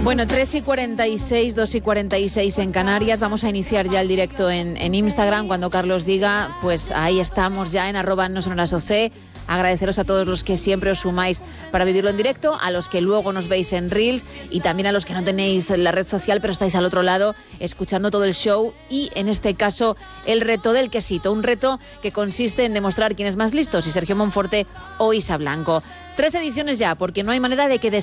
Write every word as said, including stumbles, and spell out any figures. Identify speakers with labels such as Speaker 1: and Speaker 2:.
Speaker 1: Bueno, tres y cuarenta y seis, dos y cuarenta y seis en Canarias. Vamos a iniciar ya el directo en, en Instagram. Cuando Carlos diga, pues ahí estamos ya en arroba no son horas O C. Agradeceros a todos los que siempre os sumáis para vivirlo en directo, a los que luego nos veis en Reels y también a los que no tenéis la red social pero estáis al otro lado escuchando todo el show y en este caso el reto del quesito, un reto que consiste en demostrar quién es más listo, si Sergio Monforte o Isa Blanco. Tres ediciones ya, porque no hay manera de que